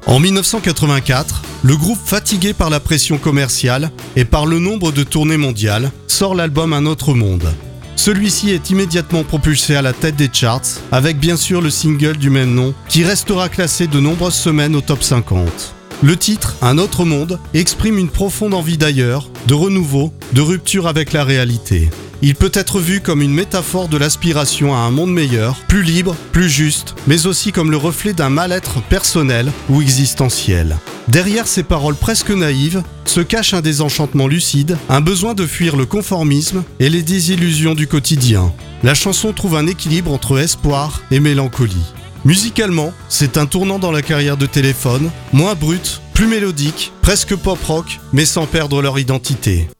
En 1984, le groupe, fatigué par la pression commerciale et par le nombre de tournées mondiales, sort l'album Un autre monde. Celui-ci est immédiatement propulsé à la tête des charts, avec bien sûr le single du même nom, qui restera classé de nombreuses semaines au top 50. Le titre, Un autre monde, exprime une profonde envie d'ailleurs, de renouveau, de rupture avec la réalité. Il peut être vu comme une métaphore de l'aspiration à un monde meilleur, plus libre, plus juste, mais aussi comme le reflet d'un mal-être personnel ou existentiel. Derrière ces paroles presque naïves, se cache un désenchantement lucide, un besoin de fuir le conformisme et les désillusions du quotidien. La chanson trouve un équilibre entre espoir et mélancolie. Musicalement, c'est un tournant dans la carrière de Téléphone, moins brut, plus mélodique, presque pop-rock, mais sans perdre leur identité.